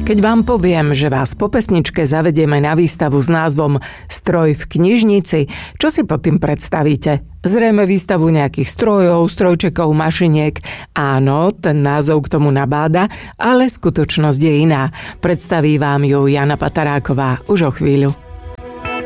Keď vám poviem, že vás po pesničke zavedieme na výstavu s názvom Stroj v knižnici, čo si pod tým predstavíte? Zrejme výstavu nejakých strojov, strojčekov, mašiniek. Áno, ten názov k tomu nabáda, ale skutočnosť je iná. Predstaví vám ju Jana Pataráková už o chvíľu.